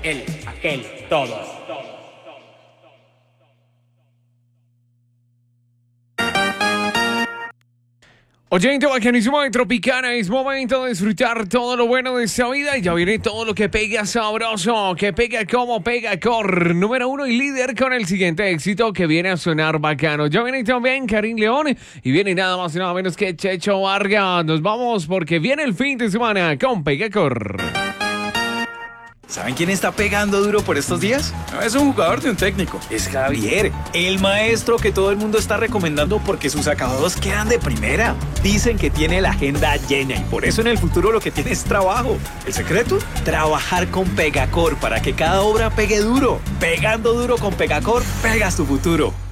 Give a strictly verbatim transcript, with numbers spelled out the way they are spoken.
él, aquel, todos. Oyente bacanísimo de Tropicana, es momento de disfrutar todo lo bueno de esta vida y ya viene todo lo que pega sabroso, que pega como pega cor, número uno y líder con el siguiente éxito que viene a sonar bacano. Ya viene también Karim León y viene nada más y nada menos que Checho Vargas. Nos vamos porque viene el fin de semana con Pega Cor. ¿Saben quién está pegando duro por estos días? No es un jugador de un técnico, es Javier, el maestro que todo el mundo está recomendando porque sus acabados quedan de primera. Dicen que tiene la agenda llena y por eso en el futuro lo que tiene es trabajo. ¿El secreto? Trabajar con Pegacor para que cada obra pegue duro. Pegando duro con Pegacor, pegas tu futuro.